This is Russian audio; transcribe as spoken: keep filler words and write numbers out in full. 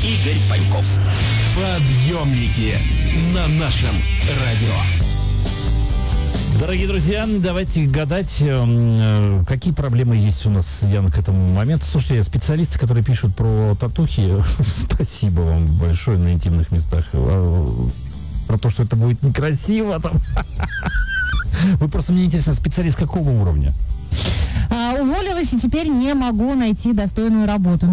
Игорь Паньков. Подъемники на нашем радио. Дорогие друзья, давайте гадать, э, какие проблемы есть у нас, Ян, к этому моменту. Слушайте, специалисты, которые пишут про татухи, спасибо вам большое на интимных местах. Про то, что это будет некрасиво. Там. Вы просто, мне интересно, специалист какого уровня? А, уволилась и теперь не могу найти достойную работу.